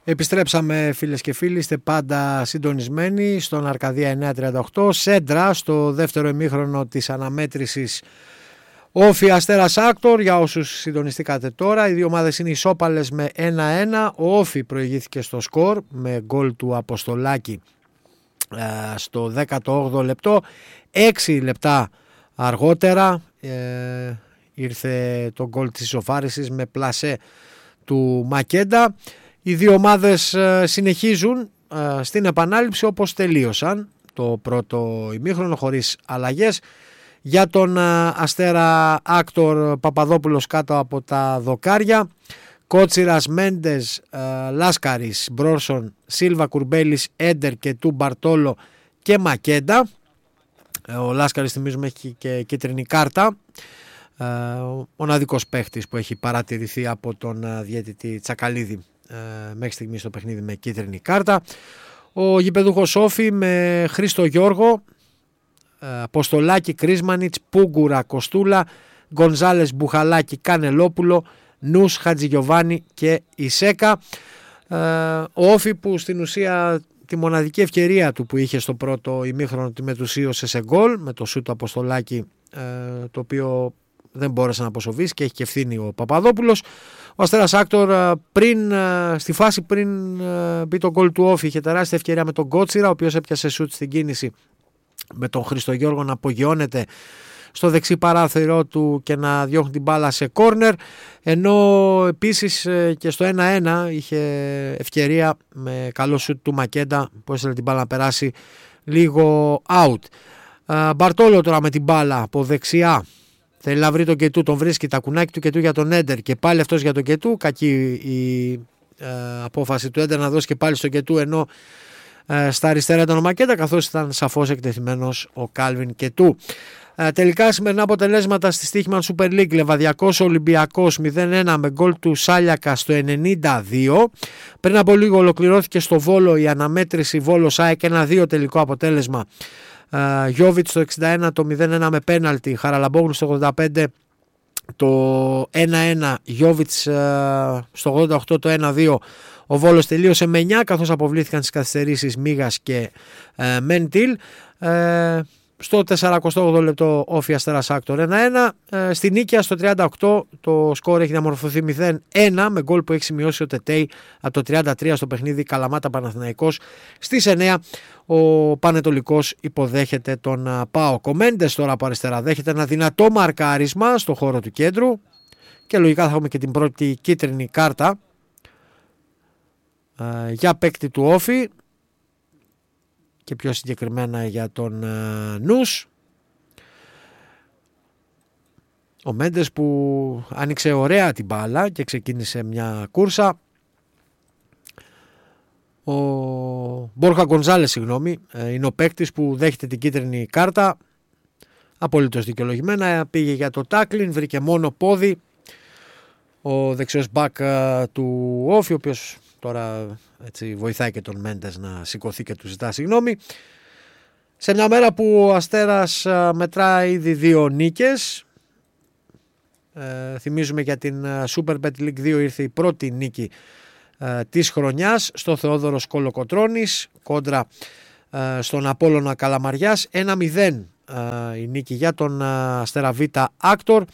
Επιστρέψαμε φίλες και φίλοι, είστε πάντα συντονισμένοι στον Αρκαδία 938. Σέντρα στο δεύτερο ημίχρονο της αναμέτρησης Όφι Αστέρας Άκτορ. Για όσους συντονιστήκατε τώρα, οι δύο ομάδες είναι ισόπαλες με 1-1. Ο Όφι προηγήθηκε στο σκορ με γκολ του Αποστολάκη στο 18ο λεπτό. 6 λεπτά αργότερα ήρθε το γκολ της ισοφάρισης με πλασέ του Μακέντα. Οι δύο ομάδες συνεχίζουν στην επανάληψη όπως τελείωσαν το πρώτο ημίχρονο, χωρίς αλλαγές. Για τον Αστέρα Άκτορ, Παπαδόπουλος κάτω από τα δοκάρια, Κότσιρας, Μέντες, Λάσκαρης, Μπρόρσον, Σίλβα, Κουρμπέλης, Έντερ και του Μπαρτόλο και Μακέντα. Ο Λάσκαρης, θυμίζουμε, έχει και κίτρινη κάρτα. Ο μοναδικός παίχτης που έχει παρατηρηθεί από τον διαιτητή Τσακαλίδη μέχρι στιγμή στο παιχνίδι με κίτρινη κάρτα. Ο γηπεδούχος Όφι με Χρήστο Γιώργο, Αποστολάκη, Κρίσμανιτς, Πούγκουρα, Κοστούλα, Γκονζάλες, Μπουχαλάκη, Κανελόπουλο, Νους, Χατζηγιοβάνη και Ισέκα. Ο Όφι, που στην ουσία τη μοναδική ευκαιρία του που είχε στο πρώτο ημίχρονο τη μετουσίωσε σε γκολ με το σούτ του Αποστολάκη, το οποίο δεν μπόρεσε να αποσοβήσει και έχει και ευθύνη ο Παπαδόπουλος. Ο Αστέρας Άκτορ στη φάση πριν μπει το γκολ του Όφι είχε τεράστια ευκαιρία με τον Κότσιρα, ο οποίος έπιασε σούτ στην κίνηση με τον Χριστογιώργο να απογειώνεται στο δεξί παράθυρό του και να διώχνει την μπάλα σε κόρνερ, ενώ επίσης και στο 1-1 είχε ευκαιρία με καλό σούτ του Μακέντα που έστειλε την μπάλα να περάσει λίγο out. Μπαρτόλο τώρα με την μπάλα από δεξιά, θέλει να βρει τον Κετού, τον βρίσκει, τα κουνάκι του Κετού για τον Έντερ και πάλι αυτός για τον Κετού. Κακή η απόφαση του Έντερ να δώσει και πάλι στον Κετού, ενώ στα αριστερά ήταν ο Μακέντα, καθώς ήταν σαφώς εκτεθειμένος ο Κάλβιν Κετού. Τελικά σημερινά αποτελέσματα στη Στοίχημαν Super League. Λεβαδιακός Ολυμπιακός 0-1 με γκολ του Σάλιακα στο 92. Πριν από λίγο ολοκληρώθηκε στο Βόλο η αναμέτρηση Βόλος ΑΕΚ 1-2 τελικό αποτέλεσμα. Γιώβιτς στο 61 το 0-1 με πέναλτι, Χαραλαμπόγλου στο 85 το 1-1, Γιώβιτς στο 88 το 1-2. Ο Βόλος τελείωσε με 9, καθώς αποβλήθηκαν στις καθυστερήσεις Μίγας και Μεντίλ. Στο 48ο λεπτό Όφι Αστέρας Άκτορ 1-1. Στη Νίκαια στο 38 το σκορ έχει διαμορφωθεί 0-1 με γκολ που έχει σημειώσει ο Τετέι από το 33 στο παιχνίδι Καλαμάτα Παναθηναϊκός. Στις 9 ο Πανετολικός υποδέχεται τον ΠΑΟΚ. Ο Μέντες τώρα από αριστερά δέχεται ένα δυνατό μαρκάρισμα στο χώρο του κέντρου και λογικά θα έχουμε και την πρώτη κίτρινη κάρτα για παίκτη του Όφι και πιο συγκεκριμένα για τον Νους. Ο Μέντες που άνοιξε ωραία την μπάλα και ξεκίνησε μια κούρσα. Ο Μπόρχα Γκονζάλες, είναι ο παίκτης που δέχεται την κίτρινη κάρτα. Απολύτως δικαιολογημένα, πήγε για το τάκλιν, βρήκε μόνο πόδι ο δεξιός μπακ του Όφι, ο οποίος τώρα έτσι βοηθάει και τον Μέντες να σηκωθεί και του ζητά συγγνώμη. Σε μια μέρα που ο Αστέρας μετρά ήδη 2 νίκες, θυμίζουμε για την Super Bet League 2 ήρθε η πρώτη νίκη της χρονιάς στο Θεόδωρος Κολοκοτρώνης κόντρα στον Απόλλωνα Καλαμαριάς. 1-0 η νίκη για τον Αστέρα Β Άκτορ,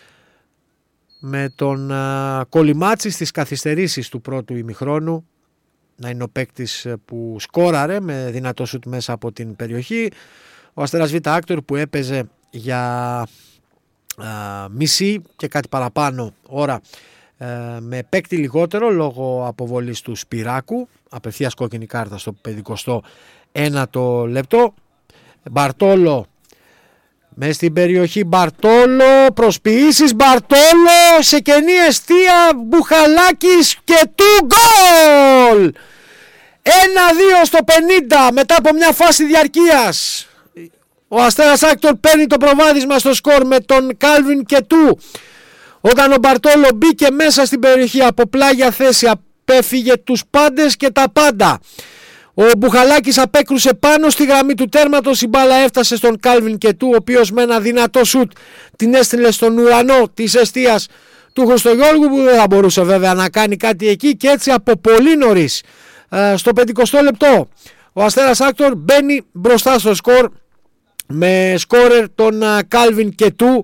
με τον Κολυμάτση στις καθυστερήσεις του πρώτου ημιχρόνου να είναι ο παίκτης που σκόραρε με δυνατό σουτ μέσα από την περιοχή. Ο Αστέρας Β Άκτορ που έπαιζε για μισή και κάτι παραπάνω ώρα με παίκτη λιγότερο λόγω αποβολής του Σπυράκου, απευθείας κόκκινη κάρτα στο 51ο λεπτό. Μπαρτόλο μες στην περιοχή, Μπαρτόλο, προσποιήσεις, Μπαρτόλο σε κενή εστία, Μπουχαλάκης και του γκολ! 1-2 στο 50 μετά από μια φάση διαρκείας. Ο Αστέρας Άκτορ παίρνει το προβάδισμα στο σκορ με τον Κάλβιν και του. Όταν ο Μπαρτόλο μπήκε μέσα στην περιοχή από πλάγια θέση, απέφυγε τους πάντες και τα πάντα. Ο Μπουχαλάκης απέκρουσε πάνω στη γραμμή του τέρματος, η μπάλα έφτασε στον Κάλβιν και του, ο οποίος με ένα δυνατό σουτ την έστειλε στον ουρανό της εστίας του Χριστογιώργου, που δεν θα μπορούσε βέβαια να κάνει κάτι εκεί, και έτσι από πολύ νωρίς στο 50 λεπτό ο Αστέρας Άκτορ μπαίνει μπροστά στο σκορ με σκόρερ τον Κάλβιν Κετού.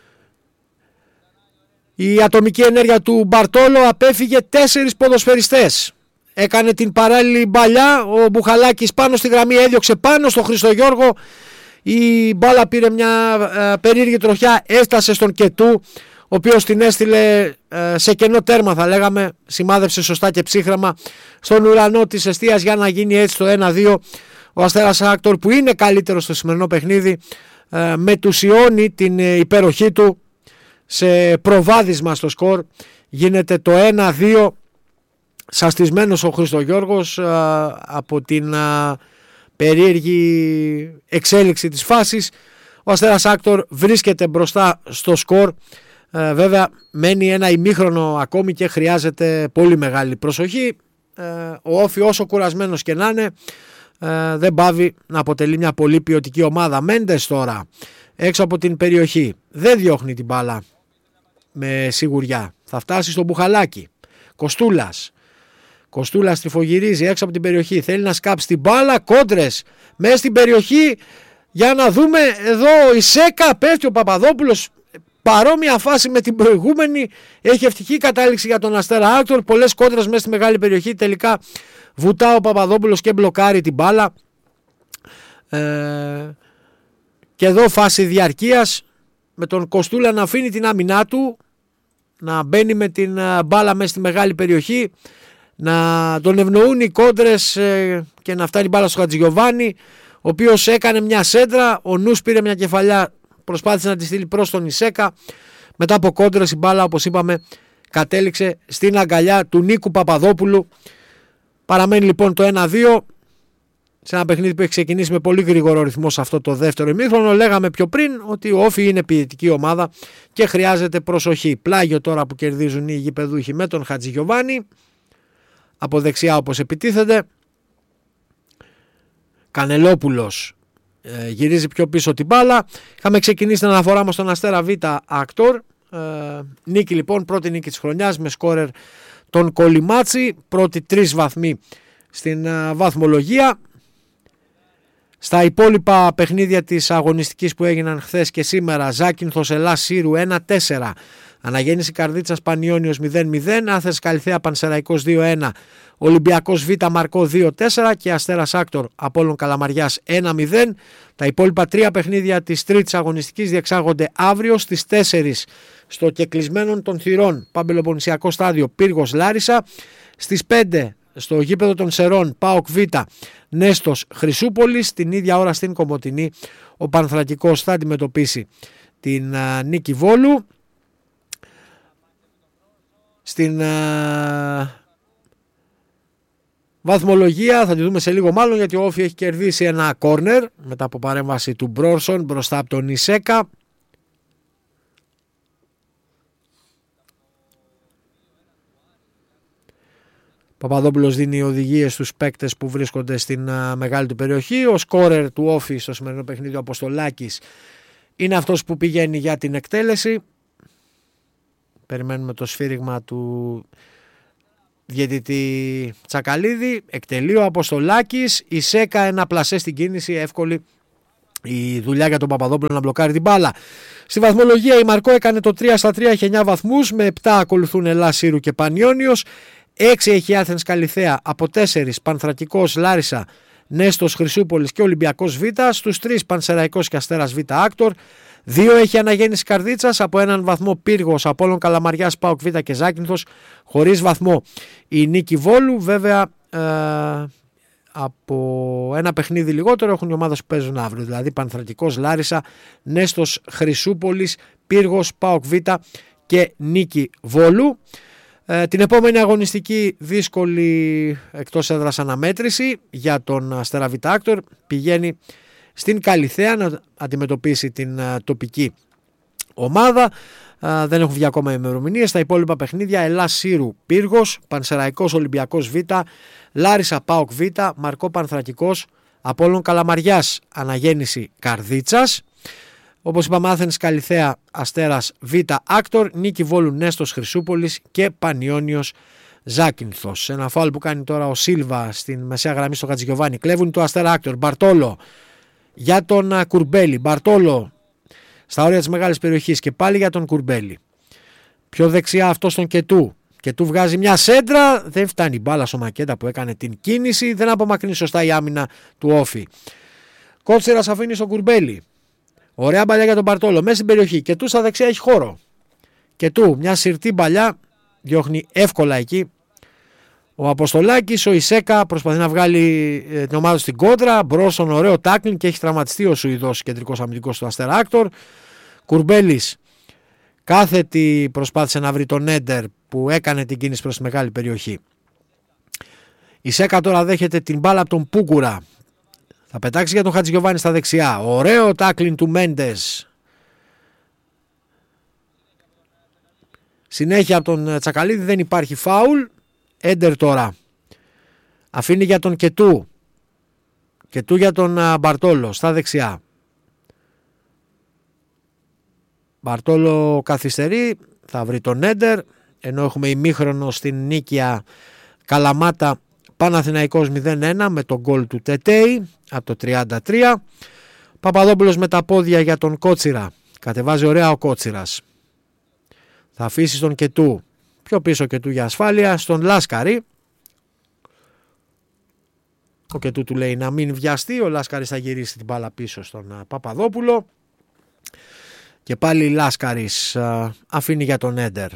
Η ατομική ενέργεια του Μπαρτόλο απέφυγε 4 ποδοσφαιριστές. Έκανε την παράλληλη μπαλιά, ο Μπουχαλάκης πάνω στη γραμμή έδιωξε πάνω στο Χριστογιώργο. Η μπάλα πήρε μια περίεργη τροχιά, έφτασε στον Κετού, ο οποίος την έστειλε σε κενό τέρμα, θα λέγαμε, σημάδεψε σωστά και ψύχραμα στον ουρανό της εστίας για να γίνει έτσι το 1-2. Ο Αστέρας Άκτορ, που είναι καλύτερος στο σημερινό παιχνίδι, μετουσιώνει την υπεροχή του σε προβάδισμα στο σκορ. Γίνεται το 1-2, σαστισμένος ο Χριστογιώργος από την περίεργη εξέλιξη της φάσης. Ο Αστέρας Άκτορ βρίσκεται μπροστά στο σκορ. Βέβαια μένει ένα ημίχρονο ακόμη και χρειάζεται πολύ μεγάλη προσοχή. Ο Όφι, όσο κουρασμένος και να είναι, δεν πάβει να αποτελεί μια πολύ ποιοτική ομάδα. Μέντες τώρα έξω από την περιοχή, δεν διώχνει την μπάλα με σιγουριά, θα φτάσει στο Μπουχαλάκι. Κοστούλας τριφογυρίζει έξω από την περιοχή, θέλει να σκάψει την μπάλα, κόντρες μέσα στην περιοχή. Για να δούμε εδώ, η Σέκα, πέφτει ο Παπαδόπουλος. Παρόμοια φάση με την προηγούμενη, έχει ευτυχή κατάληξη για τον Αστέρα Άκτορ. Πολλές κόντρες μέσα στη μεγάλη περιοχή, τελικά βουτά ο Παπαδόπουλος και μπλοκάρει την μπάλα. Και εδώ φάση διαρκείας, με τον Κοστούλα να αφήνει την άμυνά του, να μπαίνει με την μπάλα μέσα στη μεγάλη περιοχή, να τον ευνοούν οι κόντρες και να φτάνει η μπάλα στο Χατζηγιοβάνι, ο οποίος έκανε μια σέντρα, ο Νους πήρε μια κεφαλιά, προσπάθησε να τη στείλει προς τον Ισέκα. Μετά από κόντρες η μπάλα, όπως είπαμε, κατέληξε στην αγκαλιά του Νίκου Παπαδόπουλου. Παραμένει λοιπόν το 1-2 σε ένα παιχνίδι που έχει ξεκινήσει με πολύ γρήγορο ρυθμό σε αυτό το δεύτερο ημίχρονο. Λέγαμε πιο πριν ότι ο Όφι είναι ποιητική ομάδα και χρειάζεται προσοχή. Πλάγιο τώρα που κερδίζουν οι γηπεδούχοι με τον Χατζηγιοβάνι. Από δεξιά όπως επιτίθεται. Κανελόπουλος γυρίζει πιο πίσω την μπάλα. Είχαμε ξεκινήσει την αναφορά μας στον Αστέρα Β Άκτορ. Νίκη λοιπόν, πρώτη νίκη της χρονιάς με σκόρερ τον Κολυμάτσι. Πρώτη 3 βαθμοί στην βαθμολογία. Στα υπόλοιπα παιχνίδια της αγωνιστικής που έγιναν χθες και σήμερα, Ζάκυνθος Ελλάς Σύρου 1-4, Αναγέννηση Καρδίτσας Πανιώνιος 0-0, Άθες Καλυθέα Πανσεραϊκός 2-1, Ολυμπιακός Β Μαρκό 2-4 και Αστέρας Άκτορ Απόλλων Καλαμαριάς 1-0. Τα υπόλοιπα 3 παιχνίδια της τρίτης αγωνιστικής διεξάγονται αύριο στις 4 στο κεκλεισμένον των θυρών Παμπελοποννησιακό στάδιο Πύργος Λάρισα, στις 5 στο γήπεδο των Σερών ΠΑΟΚ Β Νέστος Χρυσούπολης. Την ίδια ώρα στην Κομοτηνή ο Πανθρακικός θα αντιμετωπίσει την Νίκη Βόλου. Στην βαθμολογία θα τη δούμε σε λίγο μάλλον, γιατί ο Όφι έχει κερδίσει ένα κόρνερ μετά από παρέμβαση του Μπρόρσον μπροστά από τον Ισέκα. Παπαδόπουλος δίνει οδηγίες στους παίκτες που βρίσκονται στην μεγάλη του περιοχή. Ο σκόρερ του Όφι στο σημερινό παιχνίδι, ο Αποστολάκης, είναι αυτός που πηγαίνει για την εκτέλεση. Περιμένουμε το σφύριγμα του διαιτητή Τσακαλίδη. Εκτελεί ο Αποστολάκης. Η Σέκα ένα πλασέ στην κίνηση. Εύκολη η δουλειά για τον Παπαδόπουλο να μπλοκάρει την μπάλα. Στη βαθμολογία η Μαρκό έκανε το 3-3, έχει 9 βαθμούς. Με 7 ακολουθούν Ελλάς Σύρου και Πανιώνιος. 6 έχει Άθενς Καλυθέα, από 4 Πανθρακικός Λάρισα, Νέστος Χρυσούπολης και Ολυμπιακός Β. Στους 3 Πανσεραϊκός και Αστέρας Β Άκτορ. 2 έχει Αναγέννηση Καρδίτσας, από 1 βαθμό Πύργος, Απόλλων Καλαμαριάς, ΠΑΟΚ Β και Ζάκυνθος, χωρίς βαθμό η Νίκη Βόλου. Βέβαια από ένα παιχνίδι λιγότερο έχουν οι ομάδες που παίζουν αύριο, δηλαδή Πανθρακικός Λάρισα, Νέστος Χρυσούπολης, Πύργος, ΠΑΟΚ Β και Νίκη Βόλου. Την επόμενη αγωνιστική δύσκολη εκτός έδρας αναμέτρηση για τον Αστέρα Β Άκτορ, πηγαίνει στην Καλυθέα να αντιμετωπίσει την τοπική ομάδα. Δεν έχουν βγει ακόμα ημερομηνίες. Τα υπόλοιπα παιχνίδια: Ελλάς Σύρου Πύργος, Πανσεραϊκός Ολυμπιακός Β, Λάρισα ΠΑΟΚ Β, Μαρκό Πανθρακικός, Απόλλων Καλαμαριάς Αναγέννηση Καρδίτσας. Όπως είπαμε, Άθενης Καλιθέα Αστέρας Β Άκτορ, Νίκη Βόλου Νέστος Χρυσούπολης και Πανιόνιος Ζάκυνθος. Ένα φάουλ που κάνει τώρα ο Σίλβα στην μεσαία γραμμή στο Χατζηγιοβάνι. Κλέβουν το Αστέρα Άκτορ. Μπαρτόλο για τον Κουρμπέλη. Μπαρτόλο στα όρια της μεγάλης περιοχής και πάλι για τον Κουρμπέλη. Πιο δεξιά αυτό στον Κετού. Κετού βγάζει μια σέντρα. Δεν φτάνει η μπάλα στο Μακέντα που έκανε την κίνηση. Δεν απομακρύνει σωστά η άμυνα του Όφη. Κότσιρας αφήνει στον Κουρμπέλη. Ωραία μπαλιά για τον Μπαρτόλο. Μέσα στην περιοχή. Κετού στα δεξιά έχει χώρο. Κετού μια συρτή μπαλιά. Διώχνει εύκολα εκεί. Ο Αποστολάκης, ο Ισέκα προσπαθεί να βγάλει την ομάδα στην κόντρα. Μπρος στον ωραίο τάκλινγκ και έχει τραυματιστεί ο Σουηδός κεντρικός αμυντικός του Αστέρα Άκτορ. Κουρμπέλης κάθετη προσπάθησε να βρει τον Έντερ που έκανε την κίνηση προς τη μεγάλη περιοχή. Ισέκα τώρα δέχεται την μπάλα από τον Πούκουρα. Θα πετάξει για τον Χατζηγιοβάνι στα δεξιά. Ωραίο τάκλινγκ του Μέντες. Συνέχεια από τον Τσακαλίδη, δεν υπάρχει φάουλ. Έντερ τώρα αφήνει για τον Κετού. Κετού για τον Μπαρτόλο στα δεξιά. Μπαρτόλο καθυστερεί, θα βρει τον Έντερ, ενώ έχουμε ημίχρονο στην Νίκαια Καλαμάτα Παναθηναϊκός 0-1 με τον γκολ του Τετέι από το 33. Παπαδόπουλος με τα πόδια για τον Κότσιρα. Κατεβάζει ωραία ο Κότσιρας. Θα αφήσει στον Κετού. Πιο πίσω Κετού για ασφάλεια. Στον Λάσκαρη. Ο Κετού του λέει να μην βιαστεί. Ο Λάσκαρης θα γυρίσει την μπάλα πίσω στον Παπαδόπουλο. Και πάλι Λάσκαρης αφήνει για τον Έντερ.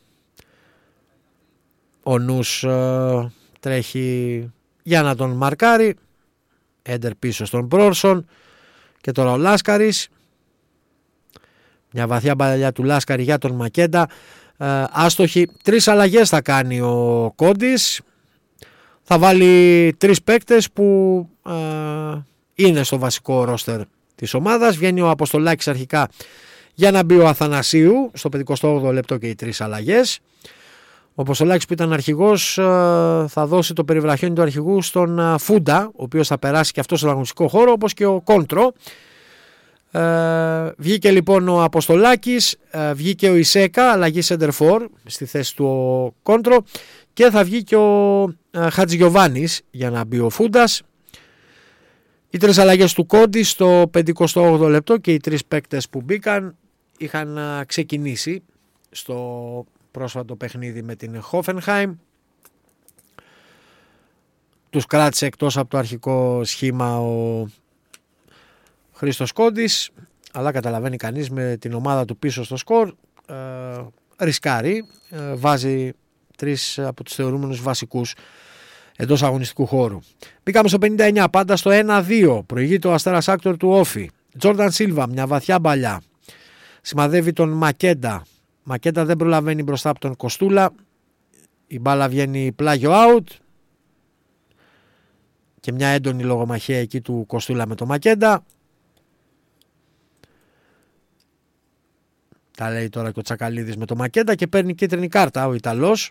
Ο Νους τρέχει για να τον μαρκάρει. Έντερ πίσω στον Πρόρσον. Και τώρα ο Λάσκαρης. Μια βαθιά μπαλιά του Λάσκαρη για τον Μακέντα. Άστοχη. 3 αλλαγές θα κάνει ο Κόντης. Θα βάλει 3 παίκτες που είναι στο βασικό ρόστερ της ομάδας. Βγαίνει ο Αποστολάκης αρχικά για να μπει ο Αθανασίου στο 58ο λεπτό και οι 3 αλλαγές. Ο Αποστολάκης που ήταν αρχηγός θα δώσει το περιβραχιόνι του αρχηγού στον Φούντα, ο οποίος θα περάσει και αυτό στον αγωνιστικό χώρο, όπως και ο Κόντρο. Βγήκε λοιπόν ο Αποστολάκης, βγήκε ο Ισέκα, αλλαγή σεντερφόρ στη θέση του ο Κόντρο, και θα βγει και ο Χατζηγιοβάνης για να μπει ο Φούντας. Οι 3 αλλαγές του Κόντι στο 58ο λεπτό και οι 3 παίκτες που μπήκαν είχαν ξεκινήσει στο πρόσφατο παιχνίδι με την Χόφενχάιμ. Τους κράτησε εκτός από το αρχικό σχήμα ο Χρήστος Κόντης, αλλά καταλαβαίνει κανείς με την ομάδα του πίσω στο σκορ ρισκάρει, βάζει 3 από τους θεωρούμενους βασικούς εντός αγωνιστικού χώρου. Μπήκαμε στο 59, πάντα στο 1-2, προηγείται ο Αστέρας Άκτορ του Όφη. Τζόρνταν Σίλβα, μια βαθιά μπαλιά, σημαδεύει τον Μακέντα. Μακέντα δεν προλαβαίνει μπροστά από τον Κοστούλα, η μπάλα βγαίνει πλάγιο out και μια έντονη λογομαχία εκεί του Κοστούλα με τον Μακέντα. Τα λέει τώρα και ο Τσακαλίδης με τον Μακέντα και παίρνει κίτρινη κάρτα ο Ιταλός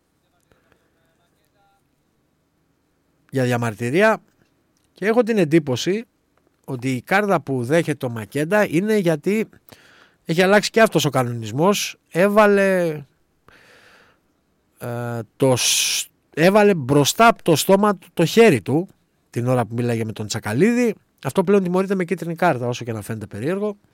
για διαμαρτυρία, και έχω την εντύπωση ότι η κάρτα που δέχεται το Μακέντα είναι γιατί έχει αλλάξει και αυτός ο κανονισμός. Έβαλε μπροστά από το στόμα του το χέρι του την ώρα που μίλαγε με τον Τσακαλίδη. Αυτό πλέον τιμωρείται με κίτρινη κάρτα, όσο και να φαίνεται περίεργο.